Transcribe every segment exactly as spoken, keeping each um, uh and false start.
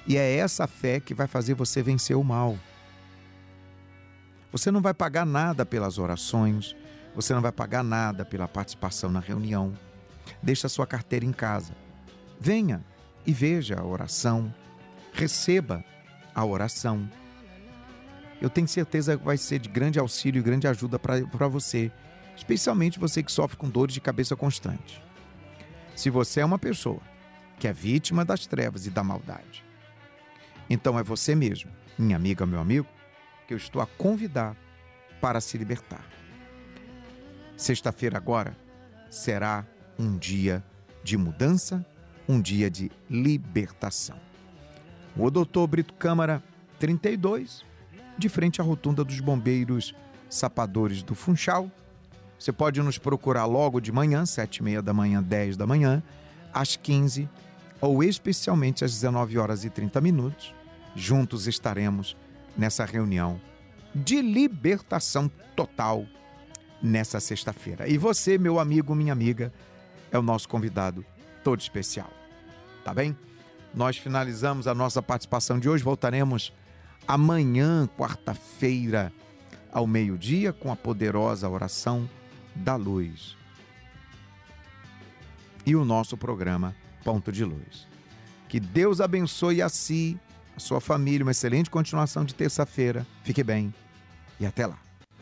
E é essa fé que vai fazer você vencer o mal. Você não vai pagar nada pelas orações, você não vai pagar nada pela participação na reunião. Deixa a sua carteira em casa. Venha e veja a oração, receba a oração. Eu tenho certeza que vai ser de grande auxílio e grande ajuda para você, especialmente você que sofre com dores de cabeça constante. Se você é uma pessoa que é vítima das trevas e da maldade, então é você mesmo, minha amiga, meu amigo, que eu estou a convidar para se libertar. Sexta-feira agora será um dia de mudança, um dia de libertação. O doutor Brito Câmara, trinta e dois, de frente à rotunda dos bombeiros sapadores do Funchal. Você pode nos procurar logo de manhã, sete e meia da manhã, dez da manhã, às quinze, ou especialmente às dezenove horas e trinta minutos. Juntos estaremos nessa reunião de libertação total nessa sexta-feira. E você, meu amigo, minha amiga, é o nosso convidado todo especial. Tá bem? Nós finalizamos a nossa participação de hoje. Voltaremos amanhã, quarta-feira, ao meio-dia, com a poderosa oração da luz. E o nosso programa Ponto de Luz. Que Deus abençoe a si, a sua família, uma excelente continuação de terça-feira. Fique bem e até lá.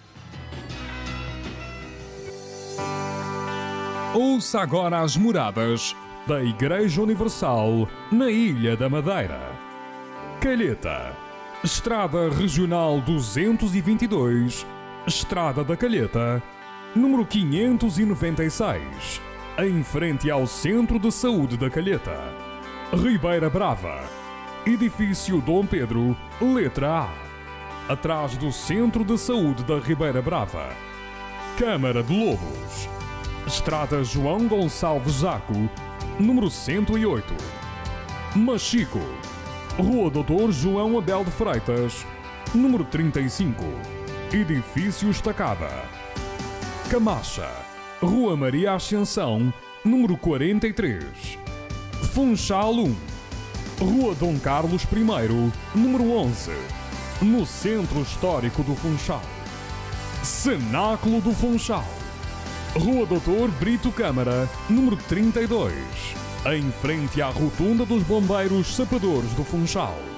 Ouça agora as moradas da Igreja Universal na Ilha da Madeira. Calheta, Estrada Regional duzentos e vinte e dois, Estrada da Calheta, número quinhentos e noventa e seis, em frente ao Centro de Saúde da Calheta. Ribeira Brava, Edifício Dom Pedro, letra A, atrás do Centro de Saúde da Ribeira Brava. Câmara de Lobos, Estrada João Gonçalves Zaco, número cento e oito. Machico, Rua doutor João Abel de Freitas, número trinta e cinco, Edifício Estacada. Camacha, Rua Maria Ascensão, número quarenta e três. Funchal um, Rua Dom Carlos I, número onze, no Centro Histórico do Funchal. Cenáculo do Funchal, Rua doutor Brito Câmara, número trinta e dois, em frente à Rotunda dos Bombeiros Sapadores do Funchal.